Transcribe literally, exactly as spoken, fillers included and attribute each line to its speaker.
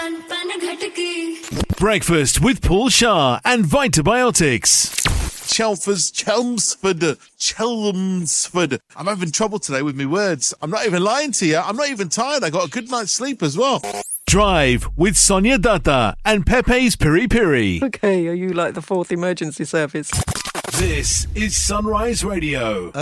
Speaker 1: Breakfast with Paul Shah and Vitabiotics.
Speaker 2: Chelfers, Chelmsford, Chelmsford. I'm having trouble today with my words. I'm not even lying to you. I'm not even tired. I got a good night's sleep as well.
Speaker 1: Drive with Sonia Dutta and Pepe's Piri Piri.
Speaker 3: Okay, are you like the fourth emergency service?
Speaker 1: This is Sunrise Radio.